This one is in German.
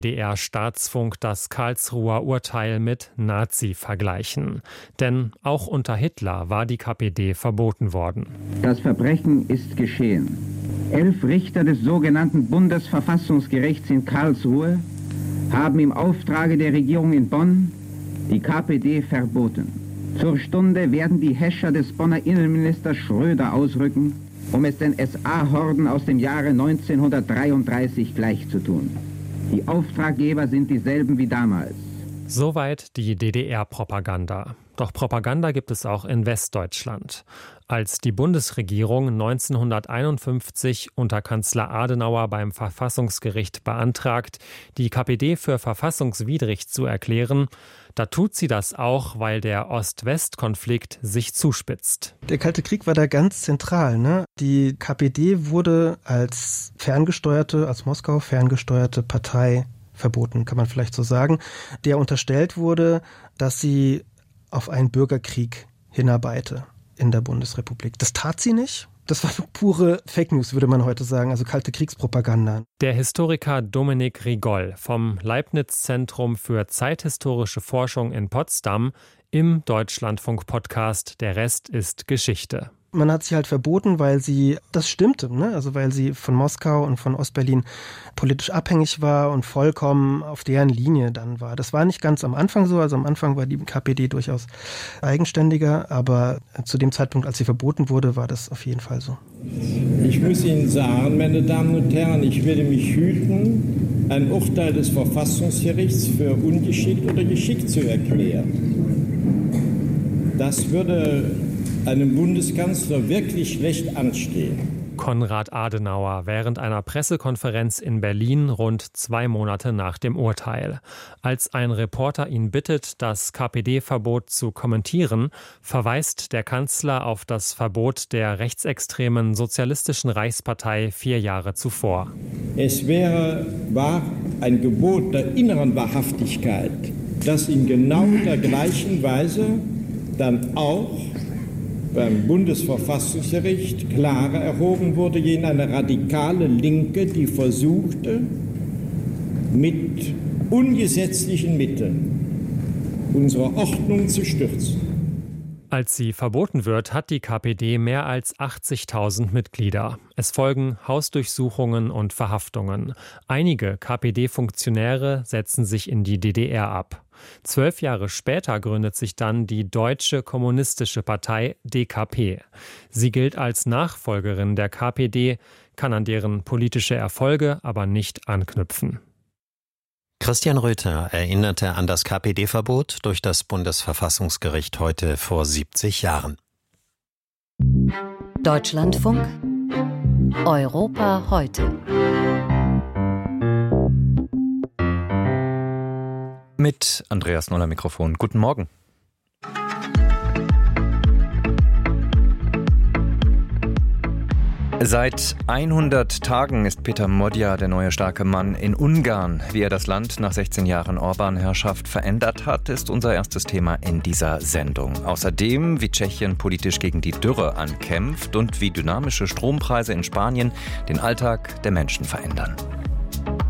DR-Staatsfunk das Karlsruher Urteil mit Nazi vergleichen. Denn auch unter Hitler war die KPD verboten worden. Das Verbrechen ist geschehen. 11 Richter des sogenannten Bundesverfassungsgerichts in Karlsruhe haben im Auftrage der Regierung in Bonn die KPD verboten. Zur Stunde werden die Häscher des Bonner Innenministers Schröder ausrücken, um es den SA-Horden aus dem Jahre 1933 gleichzutun. Die Auftraggeber sind dieselben wie damals. Soweit die DDR-Propaganda. Doch Propaganda gibt es auch in Westdeutschland. Als die Bundesregierung 1951 unter Kanzler Adenauer beim Verfassungsgericht beantragt, die KPD für verfassungswidrig zu erklären, da tut sie das auch, weil der Ost-West-Konflikt sich zuspitzt. Der Kalte Krieg war da ganz zentral, ne? Die KPD wurde als Moskau ferngesteuerte Partei verboten, kann man vielleicht so sagen, der unterstellt wurde, dass sie auf einen Bürgerkrieg hinarbeite in der Bundesrepublik. Das tat sie nicht. Das war pure Fake News, würde man heute sagen, also kalte Kriegspropaganda. Der Historiker Dominik Rigol vom Leibniz-Zentrum für zeithistorische Forschung in Potsdam im Deutschlandfunk-Podcast Der Rest ist Geschichte. Man hat sie halt verboten, weil das stimmte, ne? Also weil sie von Moskau und von Ostberlin politisch abhängig war und vollkommen auf deren Linie dann war. Das war nicht ganz am Anfang so, also am Anfang war die KPD durchaus eigenständiger, aber zu dem Zeitpunkt, als sie verboten wurde, war das auf jeden Fall so. Ich muss Ihnen sagen, meine Damen und Herren, ich werde mich hüten, ein Urteil des Verfassungsgerichts für ungeschickt oder geschickt zu erklären. Das würde einem Bundeskanzler wirklich schlecht anstehen. Konrad Adenauer während einer Pressekonferenz in Berlin rund 2 Monate nach dem Urteil. Als ein Reporter ihn bittet, das KPD-Verbot zu kommentieren, verweist der Kanzler auf das Verbot der rechtsextremen Sozialistischen Reichspartei 4 Jahre zuvor. Es war ein Gebot der inneren Wahrhaftigkeit, das in genau der gleichen Weise dann auch beim Bundesverfassungsgericht klarer erhoben wurde gegen eine radikale Linke, die versuchte, mit ungesetzlichen Mitteln unsere Ordnung zu stürzen. Als sie verboten wird, hat die KPD mehr als 80.000 Mitglieder. Es folgen Hausdurchsuchungen und Verhaftungen. Einige KPD-Funktionäre setzen sich in die DDR ab. 12 Jahre später gründet sich dann die Deutsche Kommunistische Partei DKP. Sie gilt als Nachfolgerin der KPD, kann an deren politische Erfolge aber nicht anknüpfen. Christian Röther erinnerte an das KPD-Verbot durch das Bundesverfassungsgericht heute vor 70 Jahren. Deutschlandfunk Europa heute. Mit Andreas Noller Mikrofon. Guten Morgen. Seit 100 Tagen ist Peter Modja der neue starke Mann in Ungarn. Wie er das Land nach 16 Jahren Orbán-Herrschaft verändert hat, ist unser erstes Thema in dieser Sendung. Außerdem, wie Tschechien politisch gegen die Dürre ankämpft und wie dynamische Strompreise in Spanien den Alltag der Menschen verändern.